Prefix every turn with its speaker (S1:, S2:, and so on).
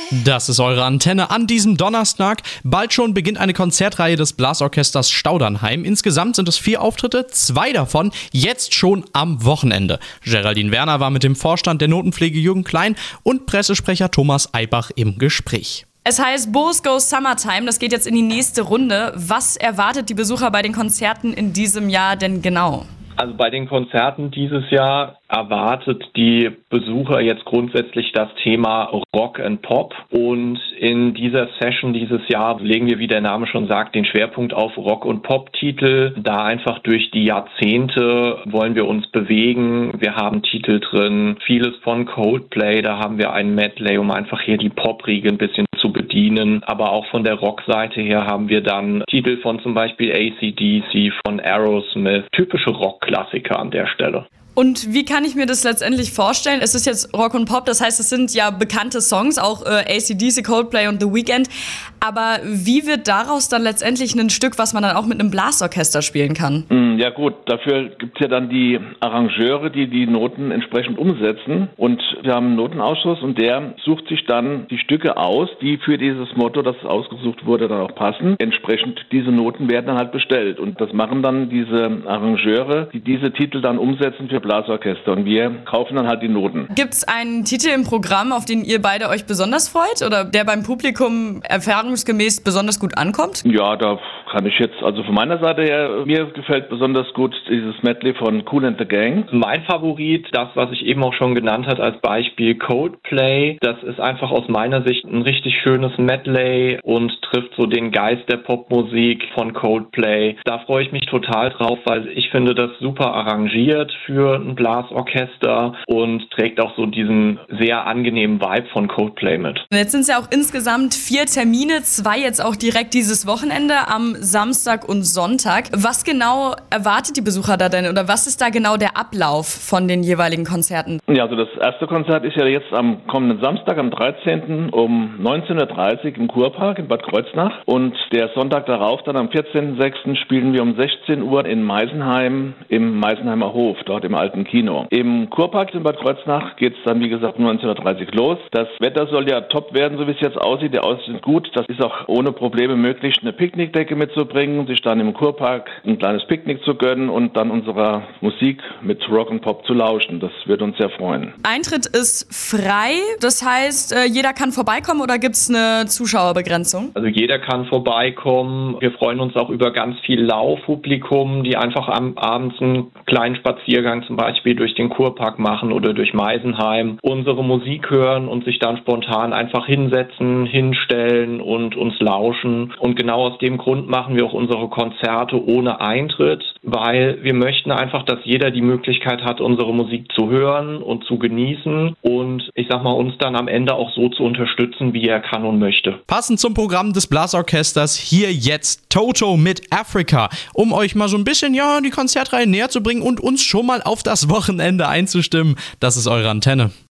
S1: Das ist eure Antenne an diesem Donnerstag. Bald schon beginnt eine Konzertreihe des Blasorchesters Staudernheim. Insgesamt sind es 4 Auftritte, 2 davon jetzt schon am Wochenende. Geraldine Werner war mit dem Vorstand der Notenpflege Jürgen Klein und Pressesprecher Thomas Eibach im Gespräch.
S2: Es heißt Boos Go Summertime, das geht jetzt in die nächste Runde. Was erwartet die Besucher bei den Konzerten in diesem Jahr denn genau?
S3: Also bei den Konzerten dieses Jahr erwartet die Besucher jetzt grundsätzlich das Thema Rock and Pop. Und in dieser Session dieses Jahr legen wir, wie der Name schon sagt, den Schwerpunkt auf Rock- und Pop-Titel. Da einfach durch die Jahrzehnte wollen wir uns bewegen. Wir haben Titel drin, vieles von Coldplay, da haben wir ein Medley, um einfach hier die Pop-Riege ein bisschen zu bedienen. Aber auch von der Rockseite her haben wir dann Titel von zum Beispiel AC/DC, von Aerosmith, typische Rockklassiker an der Stelle.
S2: Und wie kann ich mir das letztendlich vorstellen? Es ist jetzt Rock und Pop, das heißt, es sind ja bekannte Songs, auch AC/DC, Coldplay und The Weeknd. Aber wie wird daraus dann letztendlich ein Stück, was man dann auch mit einem Blasorchester spielen kann?
S4: Ja gut, dafür gibt es ja dann die Arrangeure, die die Noten entsprechend umsetzen. Und wir haben einen Notenausschuss und der sucht sich dann die Stücke aus, die für dieses Motto, das ausgesucht wurde, dann auch passen. Entsprechend diese Noten werden dann halt bestellt. Und das machen dann diese Arrangeure, die diese Titel dann umsetzen für Blasorchester. Und wir kaufen dann halt die Noten.
S2: Gibt es einen Titel im Programm, auf den ihr beide euch besonders freut? Oder der beim Publikum erfahrungsgemäß besonders gut ankommt?
S4: Ja, da kann ich jetzt, also von meiner Seite her, mir gefällt besonders gut dieses Medley von Kool and the Gang.
S3: Mein Favorit, das, was ich eben auch schon genannt habe als Beispiel Coldplay, das ist einfach aus meiner Sicht ein richtig schönes Medley und trifft so den Geist der Popmusik von Coldplay. Da freue ich mich total drauf, weil ich finde das super arrangiert für ein Blasorchester und trägt auch so diesen sehr angenehmen Vibe von Coldplay mit.
S2: Jetzt sind es ja auch insgesamt 4 Termine, 2 jetzt auch direkt dieses Wochenende am Samstag und Sonntag. Was genau erwartet die Besucher da denn oder was ist da genau der Ablauf von den jeweiligen Konzerten?
S4: Ja, also das erste Konzert ist ja jetzt am kommenden Samstag, am 13. um 19.30 Uhr im Kurpark in Bad Kreuznach und der Sonntag darauf, dann am 14.06. spielen wir um 16 Uhr in Meisenheim im Meisenheimer Hof, dort im alten Kino. Im Kurpark in Bad Kreuznach geht es dann, wie gesagt, um 19.30 Uhr los. Das Wetter soll ja top werden, so wie es jetzt aussieht. Der Aussicht ist gut. Das ist auch ohne Probleme möglich, eine Picknickdecke mitzubringen, sich dann im Kurpark ein kleines Picknick zu gönnen und dann unserer Musik mit Rock und Pop zu lauschen. Das wird uns sehr freuen.
S2: Eintritt ist frei, das heißt, jeder kann vorbeikommen oder gibt es eine Zuschauerbegrenzung?
S3: Also jeder kann vorbeikommen. Wir freuen uns auch über ganz viel Laufpublikum, die einfach abends einen kleinen Spaziergang zum Beispiel durch den Kurpark machen oder durch Meisenheim, unsere Musik hören und sich dann spontan einfach hinsetzen, hinstellen und uns lauschen. Und genau aus dem Grund machen wir auch unsere Konzerte ohne Eintritt, weil wir möchten einfach, dass jeder die Möglichkeit hat, unsere Musik zu hören und zu genießen und ich sag mal, uns dann am Ende auch so zu unterstützen, wie er kann und möchte.
S1: Passend zum Programm des Blasorchesters hier jetzt Toto mit Africa, um euch mal so ein bisschen die Konzertreihe näher zu bringen und uns schon mal auf das Wochenende einzustimmen. Das ist eure Antenne.